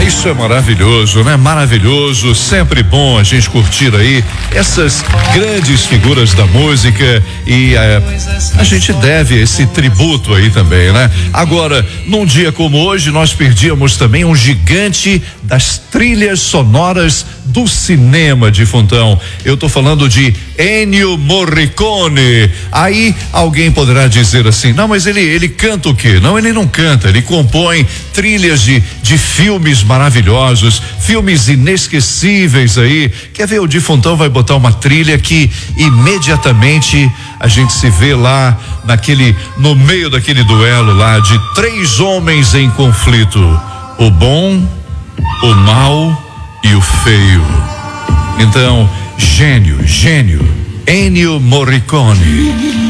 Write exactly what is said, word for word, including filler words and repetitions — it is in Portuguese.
Isso é maravilhoso, né? Maravilhoso, sempre bom a gente curtir aí essas grandes figuras da música e eh, a gente deve esse tributo aí também, né? Agora, num dia como hoje, nós perdíamos também um gigante das trilhas sonoras do cinema, Difuntão. Eu tô falando de Ennio Morricone. Aí alguém poderá dizer assim, não, mas ele ele canta o quê? Não, ele não canta, ele compõe trilhas de de filmes maravilhosos, filmes inesquecíveis aí. Quer ver, o Difuntão vai botar uma trilha que imediatamente a gente se vê lá naquele, no meio daquele duelo lá de três homens em conflito, o bom, o mal e o feio. Então, gênio, gênio, Ennio Morricone.